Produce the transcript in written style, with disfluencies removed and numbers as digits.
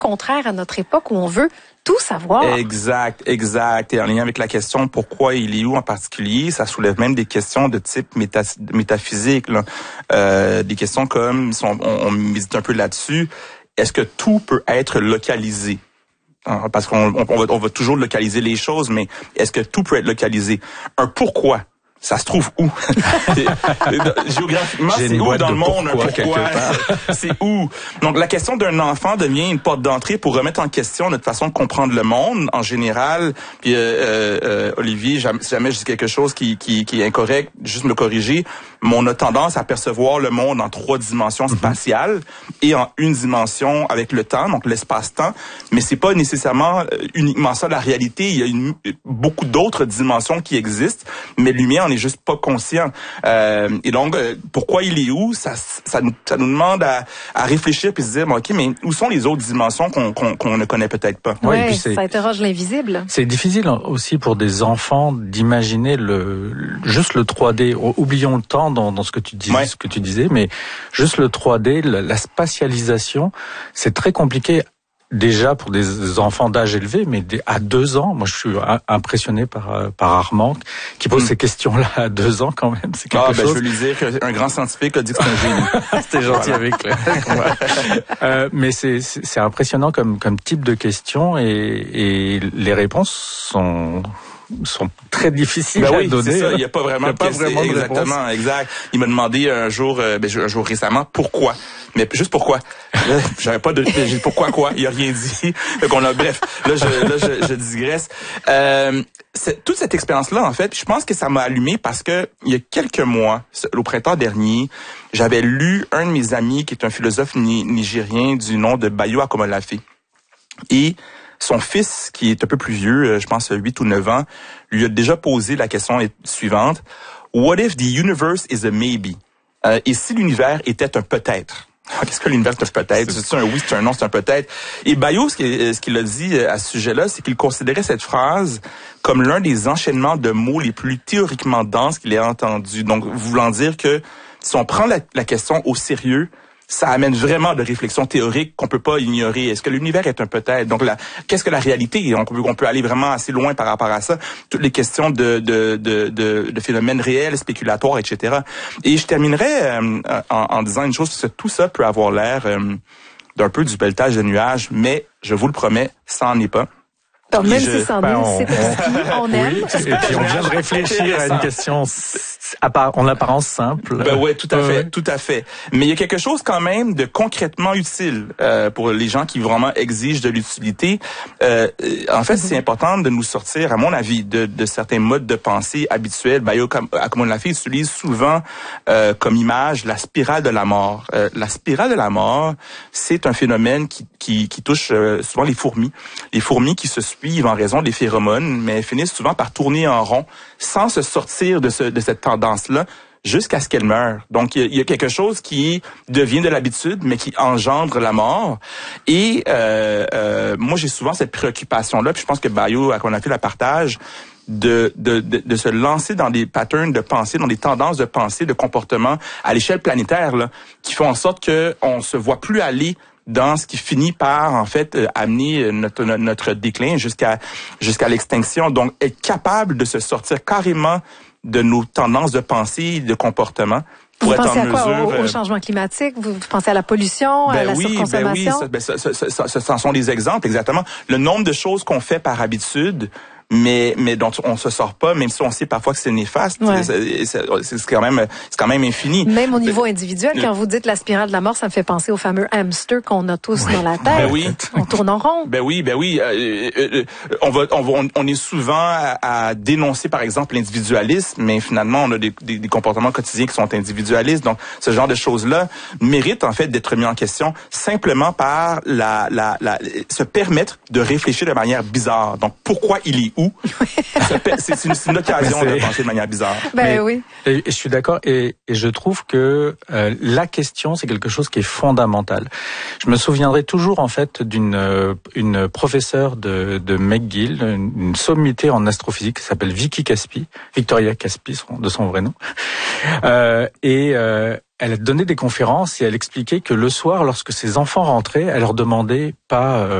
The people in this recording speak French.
contraire à notre époque où on veut tout savoir. Exact. Et en lien avec la question pourquoi il est où en particulier, ça soulève même des questions de type métaphysique, là. Des questions comme, on médite un peu là-dessus, est-ce que tout peut être localisé? Parce qu'on va toujours localiser les choses, mais est-ce que tout peut être localisé? Un pourquoi? Ça se trouve où? Géographiquement, c'est où dans le monde? Pourquoi? C'est où? Donc, la question d'un enfant devient une porte d'entrée pour remettre en question notre façon de comprendre le monde en général. Puis, Olivier, si jamais je dis quelque chose qui est incorrect, juste me corriger. Mais on a tendance à percevoir le monde en 3 dimensions spatiales et en une dimension avec le temps, donc l'espace-temps. Mais c'est pas nécessairement uniquement ça la réalité. Il y a beaucoup d'autres dimensions qui existent, mais l'humain on n'est juste pas conscient. Et donc, pourquoi il est où? Ça nous demande à réfléchir puis se dire, bon, OK, mais où sont les autres dimensions qu'on ne connaît peut-être pas? Oui, puis ça interroge l'invisible. C'est difficile aussi pour des enfants d'imaginer juste le 3D. Oublions le temps dans ce que tu disais, ce que tu disais, mais juste le 3D, la spatialisation, c'est très compliqué. Déjà pour des enfants d'âge élevé, mais à 2 ans, moi je suis impressionné par Armand qui pose ces questions-là à 2 ans quand même. C'est quelque chose. Je veux lui dire qu'un grand scientifique a dit que c'est un génie. C'était gentil avec lui. Mais c'est impressionnant comme type de questions et les réponses sont très difficiles à donner. C'est ça. Il n'y a pas vraiment de exactement, réponse. Exact. Il m'a demandé un jour récemment pourquoi. Mais juste pourquoi. J'avais pas de pourquoi quoi. Il a rien dit. Donc je digresse. Toute cette expérience-là, en fait, je pense que ça m'a allumé parce que il y a quelques mois, au printemps dernier, j'avais lu un de mes amis qui est un philosophe nigérien du nom de Bayo Akomolafe. Et son fils, qui est un peu plus vieux, je pense 8 ou 9 ans, lui a déjà posé la question suivante. What if the universe is a maybe? Et si l'univers était un peut-être? Qu'est-ce que l'univers est un peut-être? C'est un oui, c'est un non, c'est un peut-être. Et Bayo, ce qu'il a dit à ce sujet-là, c'est qu'il considérait cette phrase comme l'un des enchaînements de mots les plus théoriquement denses qu'il ait entendu. Donc, voulant dire que si on prend la question au sérieux, ça amène vraiment de réflexions théoriques qu'on peut pas ignorer. Est-ce que l'univers est un peut-être? Donc qu'est-ce que la réalité? On peut aller vraiment assez loin par rapport à ça. Toutes les questions de phénomènes réels, spéculatoires, etc. Et je terminerai en disant une chose, parce que tout ça peut avoir l'air d'un peu du pelletage de nuages, mais je vous le promets, ça n'en est pas. Même si c'en est, c'est aussi, on aime. Oui, et puis on vient de réfléchir à une question en apparence simple. Oui, tout à fait. Mais il y a quelque chose quand même de concrètement utile pour les gens qui vraiment exigent de l'utilité. En fait, c'est important de nous sortir, à mon avis, de certains modes de pensée habituels. Bayo Akomolafe utilise souvent comme image la spirale de la mort. La spirale de la mort, c'est un phénomène qui touche souvent les fourmis. Les fourmis qui se suivent en raison des phéromones, mais finissent souvent par tourner en rond sans se sortir de cette tendance-là jusqu'à ce qu'elle meure. Donc, il y a quelque chose qui devient de l'habitude, mais qui engendre la mort. Et moi, j'ai souvent cette préoccupation-là, puis je pense que Bayo Akomolafe la partage, de se lancer dans des patterns de pensée, dans des tendances de pensée, de comportement à l'échelle planétaire, là, qui font en sorte que on se voit plus aller dans ce qui finit par, en fait, amener notre déclin jusqu'à l'extinction. Donc, être capable de se sortir carrément de nos tendances de pensée et de comportement. Vous pensez à quoi? Au changement climatique? Vous pensez à la pollution, à la surconsommation? Ce sont des exemples, exactement. Le nombre de choses qu'on fait par habitude, mais dont on se sort pas, même si on sait parfois que c'est néfaste, c'est quand même infini. Même au niveau individuel, quand vous dites la spirale de la mort, ça me fait penser au fameux hamster qu'on a tous dans la tête. On tourne en rond. On est souvent à dénoncer, par exemple, l'individualisme, mais finalement, on a des comportements quotidiens qui sont individualistes. Donc, ce genre de choses-là mérite, en fait, d'être mis en question simplement par se permettre de réfléchir de manière bizarre. Donc, pourquoi il est où? où. C'est une occasion de penser de manière bizarre. Oui. Et je suis d'accord, et je trouve que la question, c'est quelque chose qui est fondamental. Je me souviendrai toujours en fait une professeure de McGill, une sommité en astrophysique qui s'appelle Victoria Caspi, de son vrai nom. Elle a donné des conférences et elle expliquait que le soir, lorsque ses enfants rentraient, elle leur demandait pas